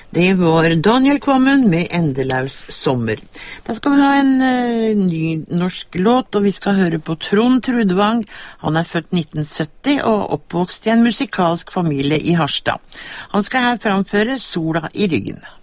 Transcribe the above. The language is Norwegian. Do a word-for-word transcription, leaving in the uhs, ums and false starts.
Det var Daniel Kvammen med Endelaus sommer. Da skal vi ha en uh, ny norsk låt, og vi skal høre på Trond Trudvang. Han er født nitten sytti og oppvokst i en musikalsk familie i Harstad. Han skal her framføre Sola i ryggen.